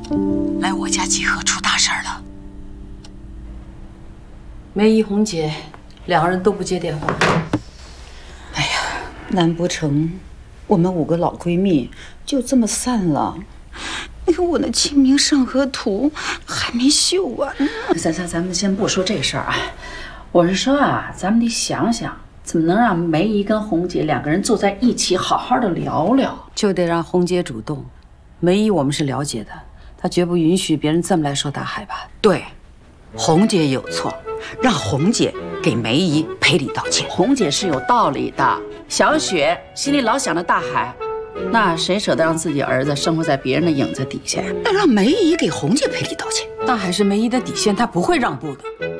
来我家集合出大事儿了。 梅姨、红姐两个人都不接电话。 哎呀，难不成我们5个老闺蜜就这么散了？哎呦，我那《清明上河图》还没绣完呢。 咱们先不说这事儿啊，我是说啊，咱们得想想，怎么能让梅姨跟红姐两个人坐在一起，好好的聊聊？ 就得让红姐主动。梅姨我们是了解的，她绝不允许别人这么来说大海吧？ 对，红姐有错，让红姐给梅姨赔礼道歉。 红姐是有道理的，小雪心里老想着大海，那谁舍得让自己儿子生活在别人的影子底下？ 那让梅姨给红姐赔礼道歉。 大海是梅姨的底线，她不会让步的。